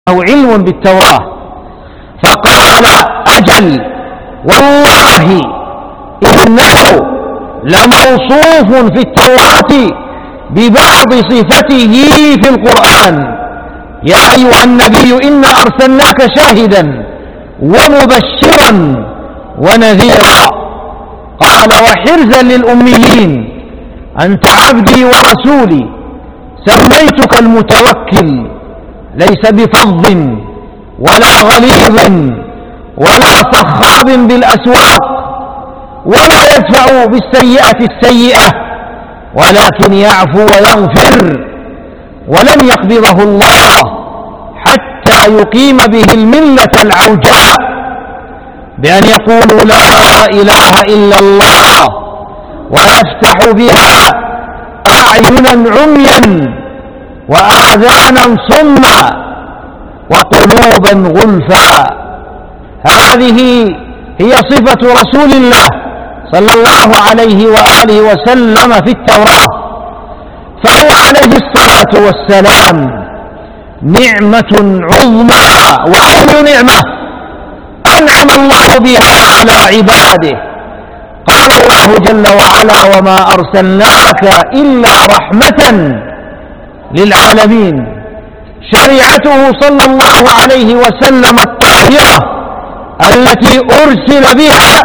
علم بالتوراة، فقال أجل والله إنه لموصوف في التوراة ببعض صفته في القرآن. يا أيها النبي إنا أرسلناك شاهدا ومبشرا ونذيرا. قال وحرزا للأميين أنت عبدي ورسولي سميتك المتوكل، ليس بفظ ولا غليظ ولا صخاب بالأسواق، ولا يدفع بالسيئة السيئة، ولكن يعفو ويغفر، ولن يقبضه الله حتى يقيم به الملة العوجاء بأن يقولوا لا إله إلا الله، ويفتح بها أعينا عميا وآذانا صما وقلوبا غلفا. هذه هي صفة رسول الله صلى الله عليه وآله وسلم في التوراة، فهو عليه الصلاة والسلام نعمة عظمى. وأي نعمة أنعم الله بها على عباده؟ قال الله جل وعلا وما أرسلناك إلا رحمة للعالمين. شريعته صلى الله عليه وسلم الطاهرة التي أرسل بها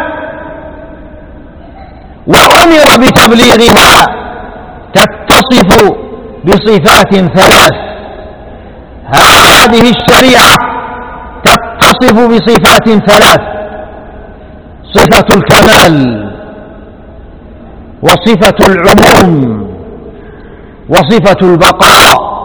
وأمر بتبليغها تتصف بصفات ثلاث. هذه الشريعة تتصف بصفات ثلاث: صفة الكمال، وصفة العموم، وصفة البقاء.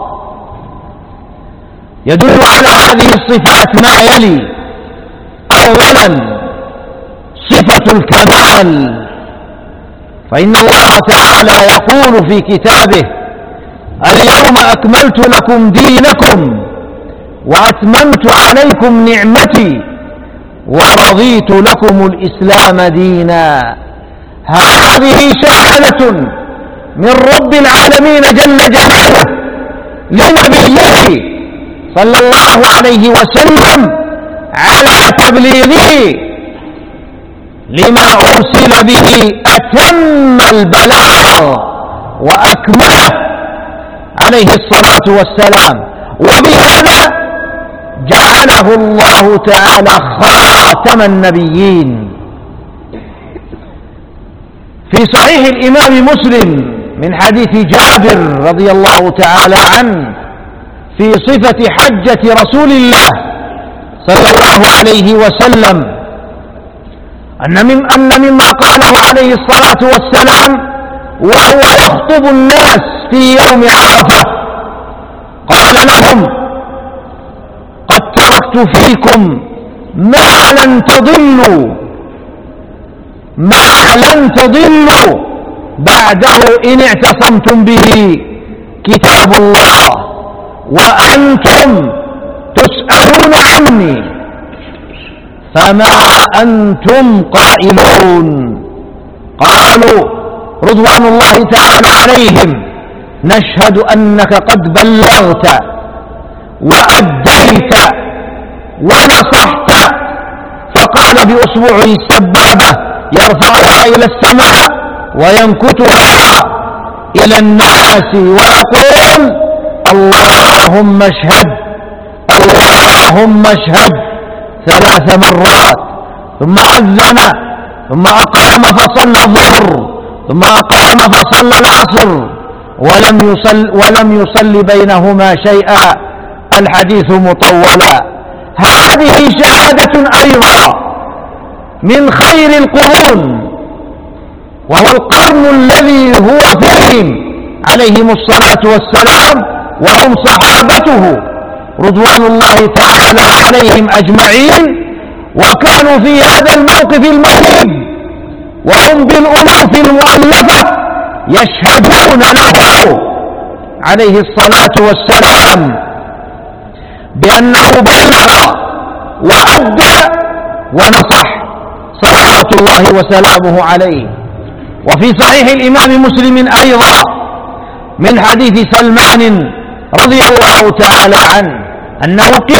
يدل على هذه الصفات ما يلي: أولا صفة الكمال، فإن الله تعالى يقول في كتابه: اليوم أكملت لكم دينكم وأتممت عليكم نعمتي ورضيت لكم الإسلام دينا. هذه شهادة من رب العالمين جل جلاله لنبيه صلى الله عليه وسلم على تبليغه لما أرسل به أتم البلاغ وأكمله عليه الصلاة والسلام، وبهذا جعله الله تعالى خاتم النبيين. في صحيح الإمام مسلم من حديث جابر رضي الله تعالى عنه في صفة حجة رسول الله صلى الله عليه وسلم أن مما قاله عليه الصلاة والسلام وهو يخطب الناس في يوم عرفة، قال لهم: قد تركت فيكم ما لن تضلوا بعده إن اعتصمتم به، كتاب الله وأنتم تسألون عني فما أنتم قائلون. قالوا رضوان الله تعالى عليهم: نشهد أنك قد بلغت وأديت ونصحت. فقال بأصبعه السبابة يرفعها إلى السماء وينكتها إلى الناس ويقول: اللهم اشهد اللهم اشهد 3 مرات، ثم أذن، ثم أقام فصلى الظهر، ثم أقام فصلى العصر، ولم يصل بينهما شيئا. الحديث مطولا. هذه شهادة أيضا من خير القرون، وهو القرن الذي هو فيهم عليهم الصلاة والسلام، وهم صحابته رضوان الله تعالى عليهم أجمعين، وكانوا في هذا الموقف المهيب وهم بالألوف المؤلفة يشهدون له عليه الصلاة والسلام بأنه بلغ وأدى ونصح صلوات الله وسلامه عليه. وفي صحيح الإمام مسلم أيضا من حديث سلمان رضي الله تعالى عنه أنه قيل